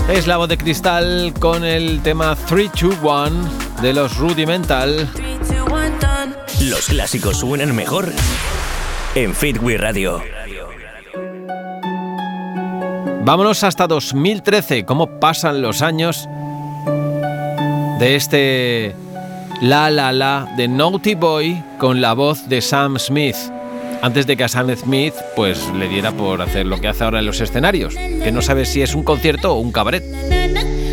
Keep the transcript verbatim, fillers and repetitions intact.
Es la voz de Cristal con el tema tres dos uno de los Rudimental. Los clásicos suenan mejor en Fitwi Radio. Vámonos hasta dos mil trece. ¿Cómo pasan los años de este La La La de Naughty Boy con la voz de Sam Smith? Antes de que a Sam Smith pues le diera por hacer lo que hace ahora en los escenarios, que no sabe si es un concierto o un cabaret.